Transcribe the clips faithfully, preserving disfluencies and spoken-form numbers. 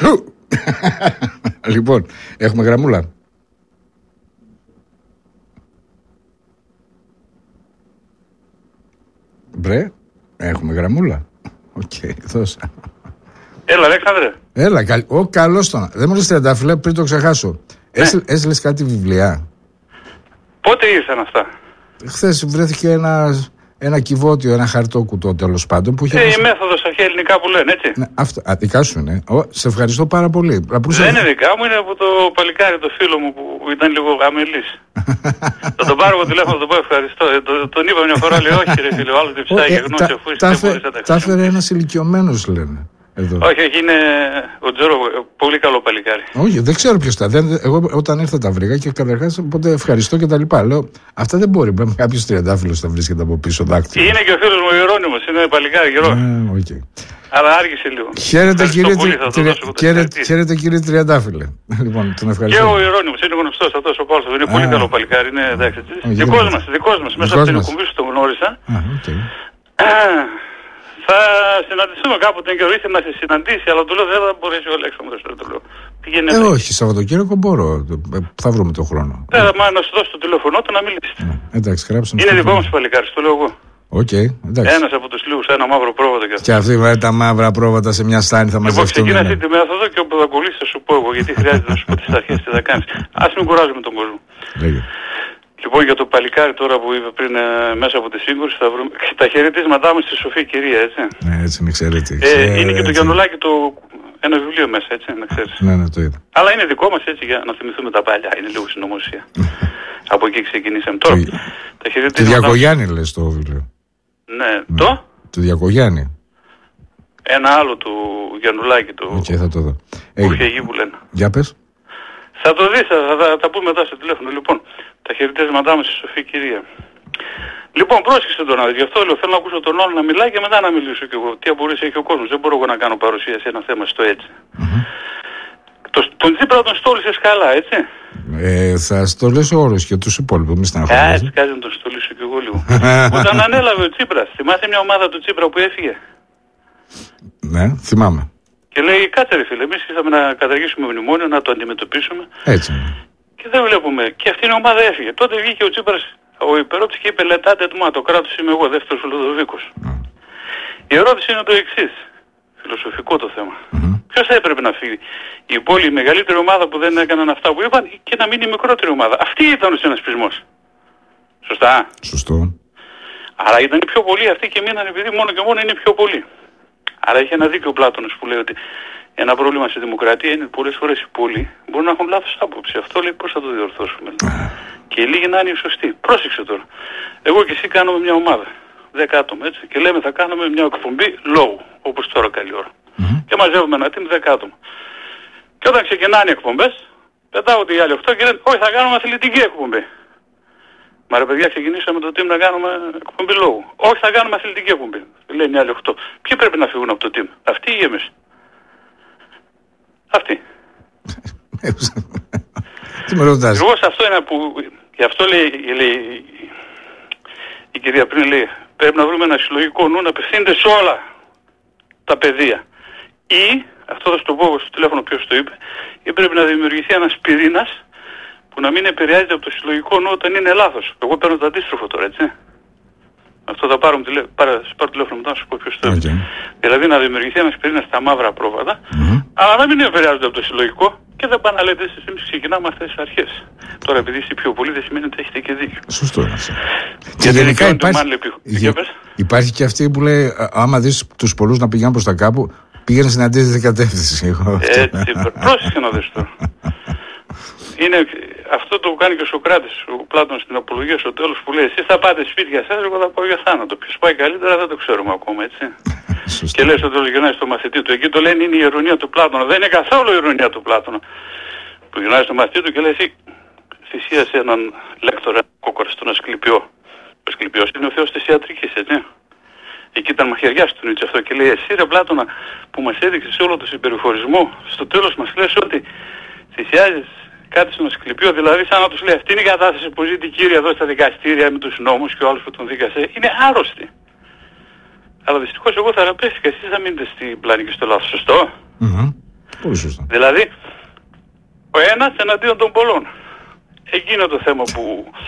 Λοιπόν, έχουμε γραμμούλα. Μπρε, έχουμε γραμμούλα. Οκ, okay, δώσα. Έλα, Αλέξανδρε. Έλα, καλ... ο καλός τον. Δεν μου λες τριαντάφυλλα πριν το ξεχάσω. Ναι. Έστειλες κάτι βιβλία? Πότε ήρθαν αυτά? Χθες βρέθηκε ένα, ένα κυβότιο, ένα χαρτόκουτο τέλος πάντων. Που είχε ε, δώσει... η μέθοδος αρχαία ελληνικά που λένε, έτσι. Ναι, αυτό, α, δικά σου είναι. Ο, σε ευχαριστώ πάρα πολύ. Δεν είναι δικά μου, είναι από το παλικάρι, το φίλο μου που ήταν λίγο αμελής. Θα τον πάρω από τηλέφωνο, θα τον πω ευχαριστώ. Ε, το, τον είπα μια φορά, λέει όχι ρε φίλε, ο άλλος δεν ψάει για γνώση αφού είστε δεν μπορείς να τα τα έφερε ένας ηλικιωμένος, λένε. Εδώ. Όχι, όχι, είναι ο Τζόρο, πολύ καλό παλικάρι. Όχι, δεν ξέρω ποιος τα. Δεν, εγώ όταν ήρθα τα βρήκα και καταρχάς οπότε ευχαριστώ και τα λοιπά. Λέω, αυτά δεν μπορεί. Πρέπει κάποιος τριαντάφυλλος θα βρίσκεται από πίσω δάκτυλο. Είναι και ο φίλος μου ο Ιερώνυμος, είναι παλικάρι γερό. Ε, okay. Αλλά άργησε λίγο. Χαίρετε κύριε, τρι... χαίρετε, κύριε Τριαντάφυλλε. Λοιπόν, τον ευχαριστώ. Και ο Ιερώνυμος είναι γνωστός αυτός ο Παύλος. Είναι πολύ καλό παλικάρι. Είναι εντάξει. Δικός μας, δικός μας. Μέσα από την εκπομπή σου τον γνώρισα. Θα συναντηθούμε κάποτε και ήρθε να σε συναντήσει, αλλά του λέω δεν θα μπορέσει ο Αλέξανδρος. Ε, όχι, Σαββατοκύριακο μπορώ. Θα βρούμε τον χρόνο. Ε, μα να σου δώσω το τηλέφωνό του να μιλήσετε. Ε, εντάξει, γράψαμε. Είναι δικό μας παλικάρι, το λέω εγώ. Okay, ένας από τους λίγους, ένα μαύρο πρόβατο και αυτό. Και αυτοί με τα μαύρα πρόβατα σε μια στάνη θα μαζευτούν. Λοιπόν, ξεκινά αυτή τη μέθοδο και όπου θα κολλήσει θα σου πω εγώ, γιατί χρειάζεται να σου πω τις αρχές τι θα κάνεις. Ας μην κουράζουμε τον κόσμο. Λέγε. Λοιπόν, για το παλικάρι τώρα που είπε πριν ε, μέσα από τη σύγκρουση, θα βρούμε. Τα χαιρετίσματά μου στη Σοφία κυρία, έτσι. Ναι, έτσι είναι, ξέρετε. Ε, είναι και το Γιαννουλάκι το. Ένα βιβλίο μέσα, έτσι, να ξέρεις. Ναι, ναι, το είδα. Αλλά είναι δικό μας, έτσι, για να θυμηθούμε τα παλιά. Είναι λίγο συνωμοσία. Από εκεί ξεκινήσαμε. Τώρα, το... τα χαιρετίσματα. Του Διακογιάννη λες το βιβλίο. Ναι, ναι. Το. Του Διακογιάννη. Ένα άλλο του Γιαννουλάκη. Το... Okay, θα το δω. Κουρφιαγή που λένε. Για πες. Θα το δεις, θα, θα, θα τα πούμε μετά στο τηλέφωνο. Λοιπόν, τα χαιρετίσματά μου στη Σοφία κυρία. Λοιπόν, πρόσεξε τον άλλο. Γι' αυτό λέω: θέλω να ακούσω τον άλλο να μιλάει και μετά να μιλήσω κι εγώ. Τι απορίες έχει ο κόσμος. Δεν μπορώ εγώ να κάνω παρουσία σε ένα θέμα στο έτσι. Mm-hmm. Το, τον Τσίπρα τον στόλισες καλά, έτσι. Ε, θα στολίσω όλους και τους υπόλοιπους. Μη στεναχωρείς. Α, έτσι κάνει να τον στολίσω κι εγώ λίγο. Όταν ανέλαβε ο Τσίπρας, θυμάσαι μια ομάδα του Τσίπρα που έφυγε. Ναι, θυμάμαι. Και λέει: κάτσε ρε φίλε, εμείς ήρθαμε να καταργήσουμε μνημόνιο, να το αντιμετωπίσουμε. Έτσι. Και δεν βλέπουμε. Και αυτή η ομάδα έφυγε. Τότε βγήκε ο Τσίπρας. Ο υπερώτης και είπε λετάτε του μα, το κράτος είμαι εγώ, δεύτερος Λουδοβίκος. Mm. Η ερώτηση είναι το εξής, φιλοσοφικό το θέμα. Mm-hmm. Ποιος θα έπρεπε να φύγει, η πόλη, η μεγαλύτερη ομάδα που δεν έκαναν αυτά που είπαν και να μείνει η μικρότερη ομάδα. Αυτή ήταν ο συνασπισμός. Σωστά. Σωστό. Άρα ήταν οι πιο πολλοί αυτοί και μείναν επειδή μόνο και μόνο είναι πιο πολλοί. Άρα έχει ένα δίκιο ο Πλάτωνος που λέει ότι ένα πρόβλημα στη δημοκρατία είναι πολλές φορές οι πολλοί μπορούν να έχουν λάθος άποψη. Αυτό λέει πώς θα το διορθώσουμε. Mm. Και οι λίγοι να είναι οι σωστοί. Πρόσεξε τώρα. Εγώ και εσύ κάνουμε μια ομάδα. Δέκα άτομα έτσι. Και λέμε θα κάνουμε μια εκπομπή λόγου. Όπως τώρα καλή ώρα. Mm-hmm. Και μαζεύουμε ένα team δέκα άτομα. Και όταν ξεκινάνε οι εκπομπές, πετάγονται οι άλλοι οκτώ και λένε όχι θα κάνουμε αθλητική εκπομπή. Μα ρε παιδιά ξεκινήσαμε το team να κάνουμε εκπομπή λόγου. Όχι θα κάνουμε αθλητική εκπομπή. Λένε οι άλλοι οκτώ. Ποιοι πρέπει να φύγουν από το team. Αυτοί ή εμείς. Αυτοί. Τι με ρωτάς. Εγώ σε αυτό είναι που. Γι' αυτό λέει, λέει η κυρία πριν λέει πρέπει να βρούμε ένα συλλογικό νου να απευθύνεται σε όλα τα πεδία. Ή, αυτό θα σου το πω στο τηλέφωνο ποιος το είπε, ή πρέπει να δημιουργηθεί ένας πυρήνας που να μην επηρεάζεται από το συλλογικό νου όταν είναι λάθος. Εγώ παίρνω το αντίστροφο τώρα, έτσι. Αυτό θα πάρω, τηλε... πάρω, πάρω τηλέφωνο μετά να σου πω ποιος το είπε. Okay. Δηλαδή να δημιουργηθεί ένας πυρήνας στα μαύρα πρόβατα, mm-hmm. αλλά να μην επηρεάζονται από το συλλογικό και δεν πάνε να λέτε εσείς εμείς ξεκινάμε αυτές τις αρχές. Τώρα επειδή είστε πιο πολύ δεν σημαίνει ότι έχετε και δίκιο. Σωστό είναι αυτό. Και γενικά υπάρχει, για... υπάρχει και αυτή που λέει άμα δεις τους πολλούς να πηγαίνουν προς τα κάπου πήγαινε στην αντίθετη κατεύθυνση. Έτσι, πρόσεχε να δεις τώρα. Είναι αυτό το που κάνει και ο Σοκράτης, ο Πλάτωνος στην Απολογία στο τέλος που λέει εσείς θα πάτε σπίτια σας, εγώ θα πάω για θάνατο. Ποιος πάει καλύτερα δεν το ξέρουμε ακόμα, έτσι. Και λέει στο τέλος γυρνάει στο μαθητή του, εκεί το λένε είναι η ειρωνία του Πλάτωνα. Δεν είναι καθόλου η ειρωνία του Πλάτωνα. Που γυρνάει στο μαθητή του και λέει εσύ θυσίασε έναν λέκτορα κόκορα στον Ασκληπιό. Ο Ασκληπιός είναι ο θεός της ιατρικής, έτσι. Εκεί ήταν μαχαιριάς του Νίτσε αυτό και λέει εσύ ρε Πλάτωνα που μας έδειξες όλο το συμπεριφορισμό, στο τέλος μας λες ότι θυσιάζεις κάτι στον Ασκληπιό, δηλαδή σαν να τους λέει αυτή είναι η κατάσταση που ζει την κύρια εδώ στα δικαστήρια με τους νόμους και ο άλλος που τον δίκασε, είναι άρρωστη. Αλλά δυστυχώς εγώ θεραπεύτηκα, εσείς θα μείνετε στην πλάνη και στο λάθος, σωστό. Mm-hmm. Πολύ σωστά. Δηλαδή, ο ένας εναντίον των πολλών. Εκείνο το θέμα που,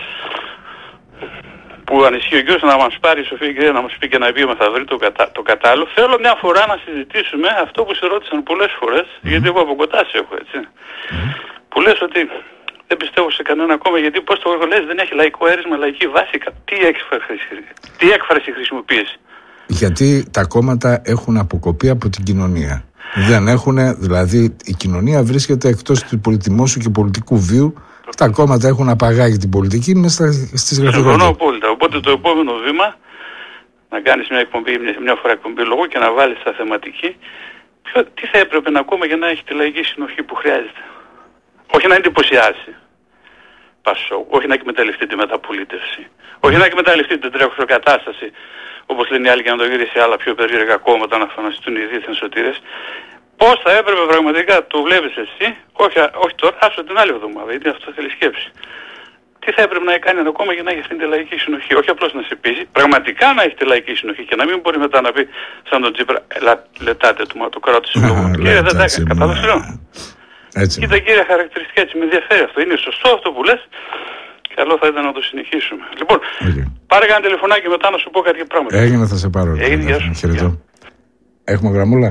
που ανησυχεί ο κύριος να μας πάρει η Σοφία κυρία να μας πει και να πει θα βρει το, κατα... το κατάλληλο. Θέλω μια φορά να συζητήσουμε αυτό που σε ρώτησαν πολλές φορές, mm-hmm. γιατί εγώ από κοντά σε έχω, έτσι. Mm-hmm. Που λες ότι δεν πιστεύω σε κανένα κόμμα, γιατί πώς το λες δεν έχει λαϊκό αίρισμα, λαϊκή βάση. Τι έκφραση, τι έκφραση χρησιμοποιείς. Γιατί τα κόμματα έχουν αποκοπεί από την κοινωνία. Δεν έχουν, δηλαδή η κοινωνία βρίσκεται εκτός του πολυτιμόσου και πολιτικού βίου. Τα κόμματα έχουν απαγάγει την πολιτική μέσα στις γραφειοκρατίες. Συμφωνώ απόλυτα. Οπότε το επόμενο βήμα, να κάνεις μια εκπομπή, μια, μια φορά εκπομπή λόγω και να βάλεις τα θεματική, ποιο, τι θα έπρεπε να ακούμε για να έχει τη λαϊκή συνοχή που χρειάζεται. Όχι να εντυπωσιάσει. Πασό, όχι να εκμεταλλευτεί τη μεταπολίτευση. Όχι να εκμεταλλευτεί την τρέχουσα κατάσταση, όπως λένε οι άλλοι, και να το γυρίσει σε άλλα πιο περίεργα κόμματα να φαναστούν οι δίθεν σωτήρες. Πώς θα έπρεπε πραγματικά, το βλέπεις εσύ, όχι, όχι τώρα, άσο την άλλη εβδομάδα, γιατί αυτό θέλει σκέψη. Τι θα έπρεπε να κάνει ένα κόμμα για να έχει αυτή τη λαϊκή συνοχή. Όχι απλώς να σε πείσει, πραγματικά να έχει τη λαϊκή συνοχή και να μην μπορεί μετά να πει σαν τον Τσίπρα, λετάτε του, μα το κράτησε λόγω. Κύριε, δεν τα έκανε. Κατάλαβε. Κοίτα κύριε χαρακτηριστικά, έτσι με ενδιαφέρει αυτό. Είναι σωστό αυτό που λες. Καλό θα ήταν να το συνεχίσουμε. Λοιπόν, okay. Πάρε κανένα τηλεφωνάκι μετά να σου πω κάποια πράγματα. Έγινε, θα σε πάρω. Έγινε, γεια σου. Χαιρετώ. Έχουμε γραμμούλα.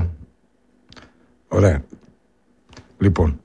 Ωραία. Λοιπόν,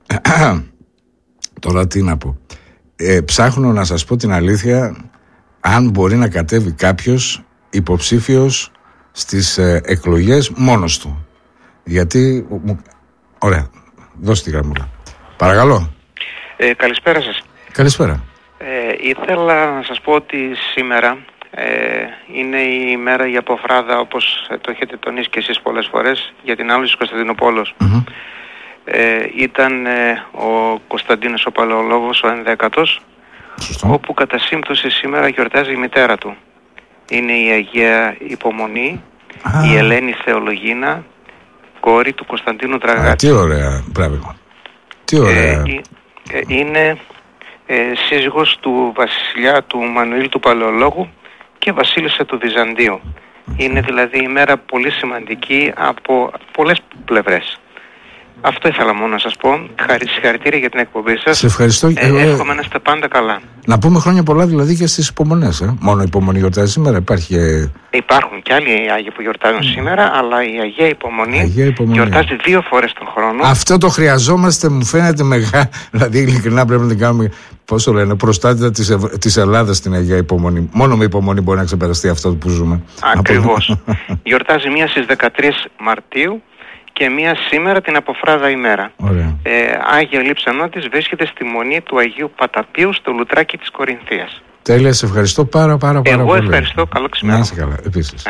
τώρα τι να πω. Ε, ψάχνω να σας πω την αλήθεια, αν μπορεί να κατέβει κάποιος υποψήφιος στις ε, εκλογές μόνος του. Γιατί... Ωραία. Δώσε τη γραμμούλα. Παρακαλώ. Ε, καλησπέρα σας. Καλησπέρα. Ε, ήθελα να σας πω ότι σήμερα ε, είναι η μέρα για αποφράδα, όπως το έχετε τονίσει και εσείς πολλές φορές, για την άλωση της Κωνσταντινούπολης. Mm-hmm. Ε, ήταν ε, ο Κωνσταντίνος ο Παλαιολόγος, ο ενδέκατος, Σωστό. Όπου κατά σύμπτωση σήμερα γιορτάζει η μητέρα του. Είναι η Αγία Υπομονή, ah. η Ελένη Θεολογίνα, κόρη του Κωνσταντίνου Τραγάτη. Α, τι ωραία, μπράβο. Τι ωραία. Ε, ε, είναι ε, σύζυγος του βασιλιά του Μανουήλ του Παλαιολόγου και βασίλισσα του Βυζαντίου. Mm-hmm. Είναι δηλαδή η μέρα πολύ σημαντική από πολλές πλευρές. Αυτό ήθελα μόνο να σας πω. Συγχαρητήρια για την εκπομπή σας. Σε ευχαριστώ. Ε, Εγώ... Εύχομαι να είστε πάντα καλά. Να πούμε χρόνια πολλά δηλαδή και στις υπομονές. Ε? Μόνο η υπομονή γιορτάζει σήμερα. Υπάρχει... Υπάρχουν και άλλοι Άγιοι που γιορτάζουν mm. σήμερα, αλλά η Αγία Υπομονή, Αγία Υπομονή γιορτάζει δύο φορές τον χρόνο. Αυτό το χρειαζόμαστε, μου φαίνεται μεγάλο. Δηλαδή ειλικρινά πρέπει να την κάνουμε, πώς το λένε, προστάτητα της, Ευ... της Ελλάδας στην Αγία Υπομονή. Μόνο με υπομονή μπορεί να ξεπεραστεί αυτό που ζούμε. Ακριβώς. Γιορτάζει μία στις δεκατρείς Μαρτίου και μία σήμερα την Αποφράδα ημέρα. Ε, Άγια Λείψανότης βρίσκεται στη μονή του Αγίου Παταπίου στο Λουτράκι της Κορινθίας. Τέλεια, σε ευχαριστώ πάρα πάρα πάρα Εγώ πολύ. Εγώ ευχαριστώ, καλό ξημέρωμα. Να είσαι καλά, επίσης.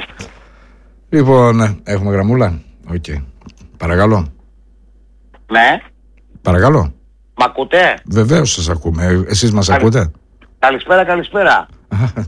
Λοιπόν, έχουμε γραμμούλα. Οκ. Okay. Παρακαλώ. Ναι. Παρακαλώ. Μ' ακούτε? Βεβαίως σας ακούμε. Εσείς μας Καλη... ακούτε? Καλησπέρα, καλησπέρα.